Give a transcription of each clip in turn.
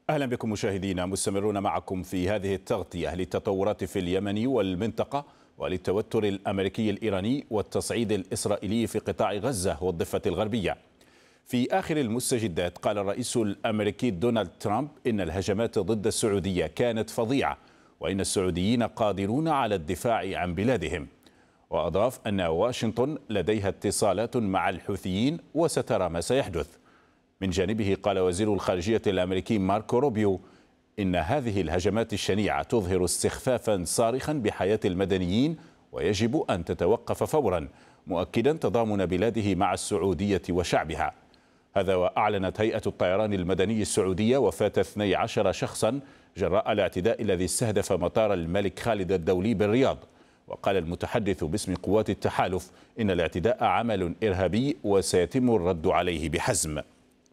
أهلا بكم مشاهدينا، مستمرون معكم في هذه التغطية للتطورات في اليمن والمنطقة وللتوتر الأمريكي الإيراني والتصعيد الإسرائيلي في قطاع غزة والضفة الغربية. في آخر المستجدات قال الرئيس الأمريكي دونالد ترامب إن الهجمات ضد السعودية كانت فظيعة وإن السعوديين قادرون على الدفاع عن بلادهم، وأضاف أن واشنطن لديها اتصالات مع الحوثيين وسترى ما سيحدث. من جانبه قال وزير الخارجية الأمريكي ماركو روبيو إن هذه الهجمات الشنيعة تظهر استخفافا صارخا بحياة المدنيين ويجب أن تتوقف فورا، مؤكدا تضامن بلاده مع السعودية وشعبها. هذا وأعلنت هيئة الطيران المدني السعودية وفاة 12 شخصا جراء الاعتداء الذي استهدف مطار الملك خالد الدولي بالرياض. وقال المتحدث باسم قوات التحالف إن الاعتداء عمل إرهابي وسيتم الرد عليه بحزم.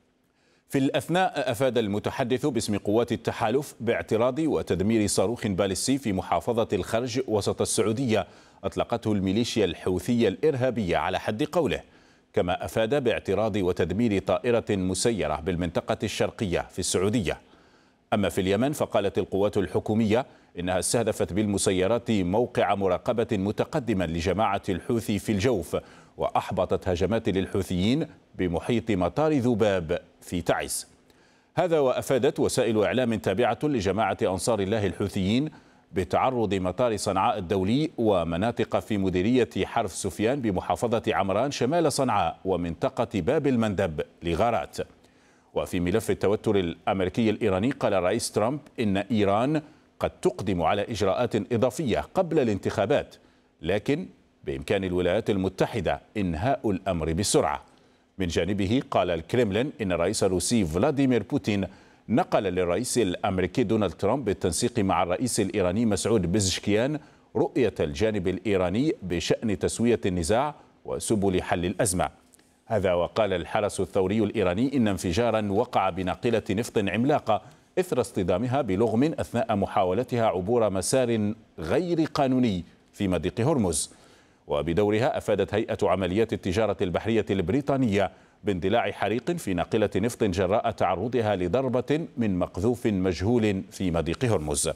في الأثناء أفاد المتحدث باسم قوات التحالف باعتراض وتدمير صاروخ باليستي في محافظة الخرج وسط السعودية أطلقته الميليشيا الحوثية الإرهابية على حد قوله، كما أفاد باعتراض وتدمير طائرة مسيرة بالمنطقة الشرقية في السعودية. أما في اليمن فقالت القوات الحكومية إنها استهدفت بالمسيرات موقع مراقبة متقدما لجماعة الحوثي في الجوف، وأحبطت هجمات للحوثيين بمحيط مطار ذباب في تعز. هذا وأفادت وسائل إعلام تابعة لجماعة أنصار الله الحوثيين بتعرض مطار صنعاء الدولي ومناطق في مديرية حرف سفيان بمحافظة عمران شمال صنعاء ومنطقة باب المندب لغارات. وفي ملف التوتر الأمريكي الإيراني قال الرئيس ترامب إن إيران قد تقدم على إجراءات إضافية قبل الانتخابات، لكن بإمكان الولايات المتحدة إنهاء الأمر بسرعة. من جانبه قال الكريملين إن الرئيس الروسي فلاديمير بوتين نقل للرئيس الأمريكي دونالد ترامب بالتنسيق مع الرئيس الإيراني مسعود بزشكيان رؤية الجانب الإيراني بشأن تسوية النزاع وسبل حل الأزمة. هذا وقال الحرس الثوري الإيراني إن انفجارا وقع بناقلة نفط عملاقة إثر اصطدامها بلغم أثناء محاولتها عبور مسار غير قانوني في مضيق هرمز. وبدورها أفادت هيئة عمليات التجارة البحرية البريطانية باندلاع حريق في ناقلة نفط جراء تعرضها لضربة من مقذوف مجهول في مضيق هرمز.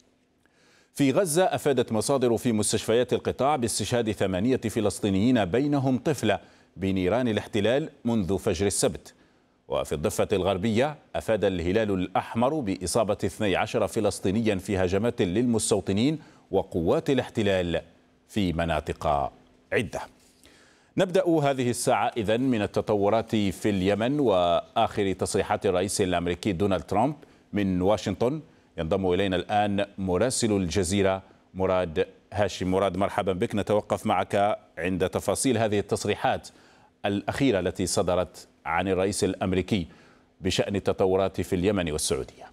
في غزة أفادت مصادر في مستشفيات القطاع باستشهاد 8 فلسطينيين بينهم طفلة بنيران الاحتلال منذ فجر السبت. وفي الضفة الغربية أفاد الهلال الأحمر بإصابة 12 فلسطينيا في هجمات للمستوطنين وقوات الاحتلال في مناطق عدة. نبدأ هذه الساعة إذن من التطورات في اليمن وآخر تصريحات الرئيس الأمريكي دونالد ترامب من واشنطن. ينضم إلينا الآن مراسل الجزيرة مراد هاشم. مراد، مرحبا بك. نتوقف معك عند تفاصيل هذه التصريحات الأخيرة التي صدرت عن الرئيس الأمريكي بشأن التطورات في اليمن والسعودية.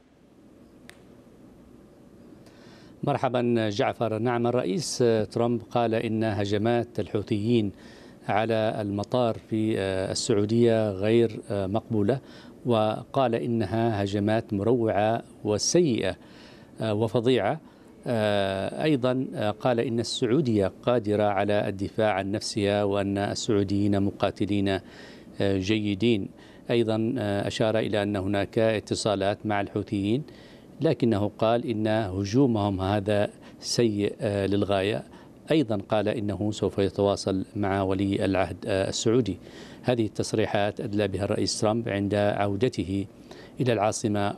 مرحبا جعفر. نعم، الرئيس ترامب قال إن هجمات الحوثيين على المطار في السعودية غير مقبولة، وقال إنها هجمات مروعة وسيئة وفظيعة. أيضا قال إن السعودية قادرة على الدفاع عن نفسها وأن السعوديين مقاتلين جيدين. أيضا أشار إلى أن هناك اتصالات مع الحوثيين، لكنه قال إن هجومهم هذا سيء للغاية. أيضا قال إنه سوف يتواصل مع ولي العهد السعودي. هذه التصريحات أدلى بها الرئيس ترامب عند عودته إلى العاصمة